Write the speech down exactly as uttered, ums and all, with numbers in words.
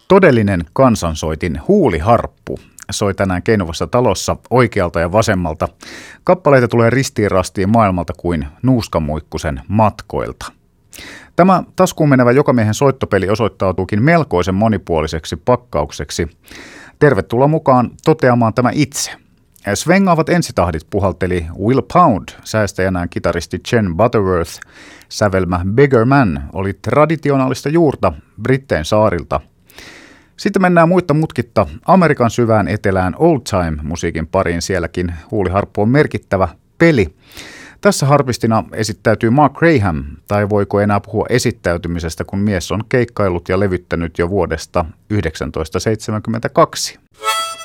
Todellinen kansansoitin huuliharppu soi tänään Keinuvassa talossa oikealta ja vasemmalta. Kappaleita tulee ristiin rastiin maailmalta kuin nuuskamuikkusen matkoilta. Tämä taskuun menevä jokamiehen soittopeli osoittautuukin melkoisen monipuoliseksi pakkaukseksi. Tervetuloa mukaan toteamaan tämä itse. Svengaavat ensitahdit puhalteli Will Pound, säästäjänään kitaristi Jen Butterworth. Sävelmä Beggar Man oli traditionaalista juurta Brittein saarilta. Sitten mennään muitta mutkitta Amerikan syvään etelään old time musiikin pariin. Sielläkin huuliharppu on merkittävä peli. Tässä harpistina esittäytyy Mark Graham, tai voiko enää puhua esittäytymisestä, kun mies on keikkaillut ja levyttänyt jo vuodesta yhdeksäntoistasataaseitsemänkymmentäkaksi.